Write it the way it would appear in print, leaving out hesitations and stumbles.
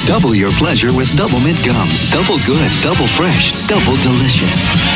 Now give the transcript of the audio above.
Double your pleasure with Double Mint Gum. Double good, double fresh, double delicious.